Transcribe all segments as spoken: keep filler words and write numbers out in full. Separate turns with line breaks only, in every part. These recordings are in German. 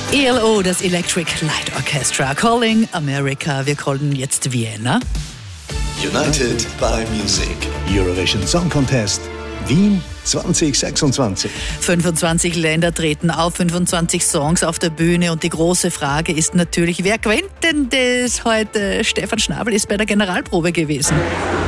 E L O, das Electric Light Orchestra, Calling America. Wir callen jetzt Vienna.
United by Music.
Eurovision Song Contest Wien zwanzig sechsundzwanzig.
fünfundzwanzig Länder treten auf, fünfundzwanzig Songs auf der Bühne und die große Frage ist natürlich, wer gewinnt denn das heute? Stefan Schnabel ist bei der Generalprobe gewesen.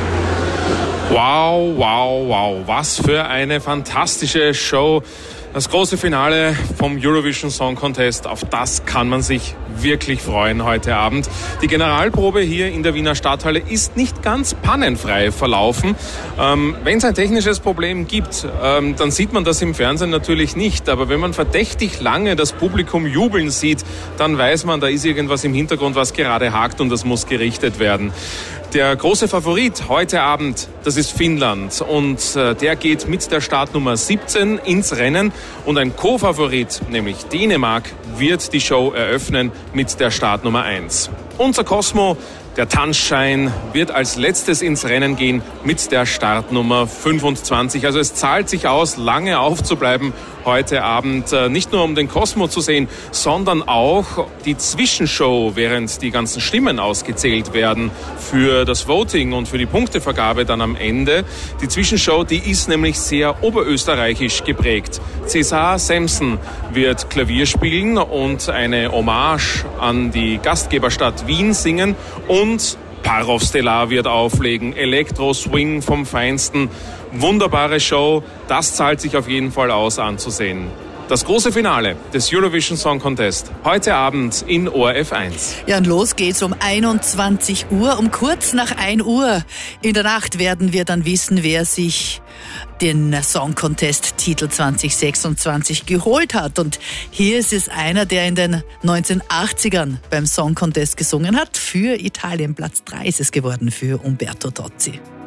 Wow, wow, wow, was für eine fantastische Show. Das große Finale vom Eurovision Song Contest, auf das kann man sich wirklich freuen heute Abend. Die Generalprobe hier in der Wiener Stadthalle ist nicht ganz pannenfrei verlaufen. Ähm, wenn es ein technisches Problem gibt, ähm, dann sieht man das im Fernsehen natürlich nicht. Aber wenn man verdächtig lange das Publikum jubeln sieht, dann weiß man, da ist irgendwas im Hintergrund, was gerade hakt und das muss gerichtet werden. Der große Favorit heute Abend, das ist Finnland und äh, der geht mit der Startnummer siebzehn ins Rennen und ein Co-Favorit, nämlich Dänemark, wird die Show eröffnen mit der Startnummer eins. Unser Cosmo, der Tanzschein, wird als letztes ins Rennen gehen mit der Startnummer fünfundzwanzig. Also es zahlt sich aus, lange aufzubleiben heute Abend. Nicht nur um den Cosmo zu sehen, sondern auch die Zwischenshow, während die ganzen Stimmen ausgezählt werden für das Voting und für die Punktevergabe dann am Ende. Die Zwischenshow, die ist nämlich sehr oberösterreichisch geprägt. César Sampson wird Klavier spielen und eine Hommage an die Gastgeberstadt Wien singen und Parov Stellar wird auflegen, Elektro-Swing vom Feinsten. Wunderbare Show, das zahlt sich auf jeden Fall aus anzusehen. Das große Finale des Eurovision Song Contest heute Abend in O R F eins.
Ja, und los geht's um einundzwanzig Uhr. Um kurz nach ein Uhr in der Nacht werden wir dann wissen, wer sich den Song Contest Titel zwanzig sechsundzwanzig geholt hat. Und hier ist es einer, der in den neunzehnhundertachtzigern beim Song Contest gesungen hat. Für Italien Platz drei ist es geworden für Umberto Tozzi.